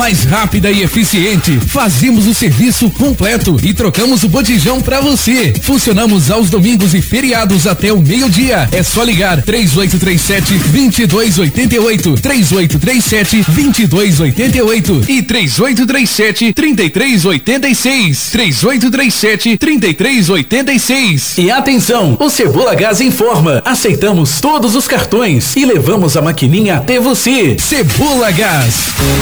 mais rápida e eficiente. Fazemos o serviço completo e trocamos o botijão pra você. Funcionamos aos domingos e feriados até o meio-dia. É só ligar 3837-2288, 3837-2288 e 3837-3386, 3837-3386. E atenção, o Cebola Gás informa, aceitamos todos os cartões e levamos a maquininha até você. Cebola Gás.